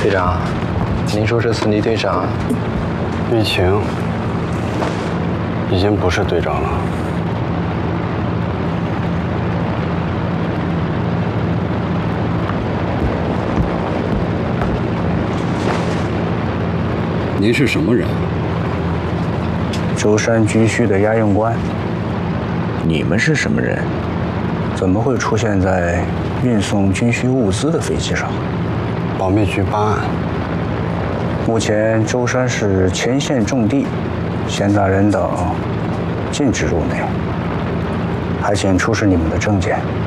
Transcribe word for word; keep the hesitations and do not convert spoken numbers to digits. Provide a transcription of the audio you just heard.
队长，您说这次倪队长， 玉晴已经不是队长了。 您是什么人？ 舟山军需的押运官。 你们是什么人？ 怎么会出现在运送军需物资的飞机上？ 保密局办案。 目前舟山市前线重地，闲杂人等禁止入内，还请出示你们的证件。